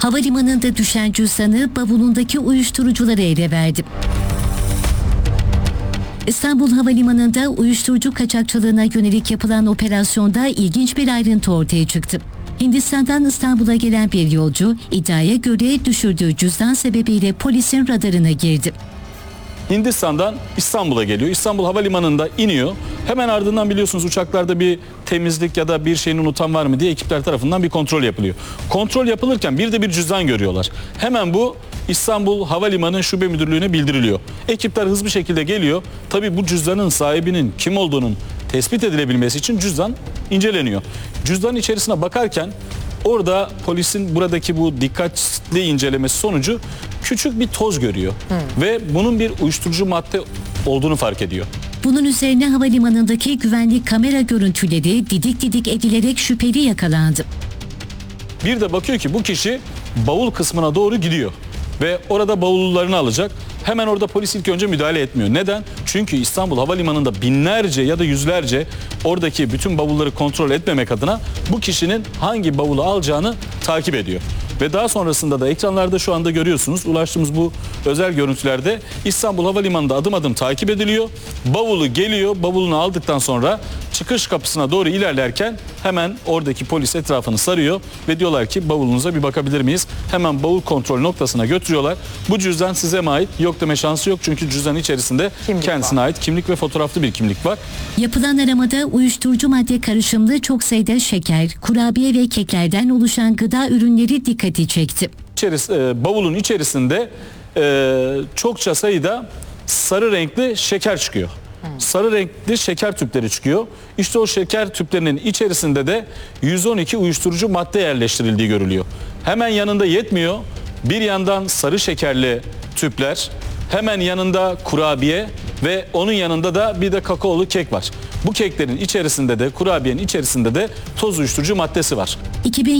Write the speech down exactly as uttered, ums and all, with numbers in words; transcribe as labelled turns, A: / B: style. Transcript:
A: Havalimanında düşen cüzdanı bavulundaki uyuşturucuları ele verdi. İstanbul Havalimanı'nda uyuşturucu kaçakçılığına yönelik yapılan operasyonda ilginç bir ayrıntı ortaya çıktı. Hindistan'dan İstanbul'a gelen bir yolcu iddiaya göre düşürdüğü cüzdan sebebiyle polisin radarına girdi.
B: Hindistan'dan İstanbul'a geliyor. İstanbul Havalimanı'nda iniyor. Hemen ardından biliyorsunuz uçaklarda bir temizlik ya da bir şeyini unutan var mı diye ekipler tarafından bir kontrol yapılıyor. Kontrol yapılırken bir de bir cüzdan görüyorlar. Hemen bu İstanbul Havalimanı Şube Müdürlüğü'ne bildiriliyor. Ekipler hızlı bir şekilde geliyor. Tabii bu cüzdanın sahibinin kim olduğunun tespit edilebilmesi için cüzdan inceleniyor. Cüzdanın içerisine bakarken orada polisin buradaki bu dikkatli incelemesi sonucu küçük bir toz görüyor. Hmm. Ve bunun bir uyuşturucu madde olduğunu fark ediyor.
A: Bunun üzerine havalimanındaki güvenlik kamera görüntüleri didik didik edilerek şüpheli yakalandı.
B: Bir de bakıyor ki bu kişi bavul kısmına doğru gidiyor ve orada bavullarını alacak. Hemen orada polis ilk önce müdahale etmiyor. Neden? Çünkü İstanbul Havalimanı'nda binlerce ya da yüzlerce oradaki bütün bavulları kontrol etmemek adına bu kişinin hangi bavulu alacağını takip ediyor. Ve daha sonrasında da ekranlarda şu anda görüyorsunuz, ulaştığımız bu özel görüntülerde İstanbul Havalimanı'nda adım adım takip ediliyor. Bavulu geliyor, bavulunu aldıktan sonra çıkış kapısına doğru ilerlerken hemen oradaki polis etrafını sarıyor ve diyorlar ki bavulunuza bir bakabilir miyiz? Hemen bavul kontrol noktasına götürüyorlar. Bu cüzdan size mi ait? Yok deme şansı yok çünkü cüzdanın içerisinde kimlik kendisine var. ait kimlik ve fotoğraflı bir kimlik var.
A: Yapılan aramada uyuşturucu madde karışımlı çok sayıda şeker, kurabiye ve keklerden oluşan gıda ürünleri dikkati çekti.
B: İçeris, e, bavulun içerisinde e, çokça sayıda sarı renkli şeker çıkıyor. Sarı renkli şeker tüpleri çıkıyor. İşte o şeker tüplerinin içerisinde de yüz on iki uyuşturucu madde yerleştirildiği görülüyor. Hemen yanında yetmiyor. Bir yandan sarı şekerli tüpler, hemen yanında kurabiye ve onun yanında da bir de kakaolu kek var. Bu keklerin içerisinde de kurabiyenin içerisinde de toz uyuşturucu maddesi var.
A: iki bin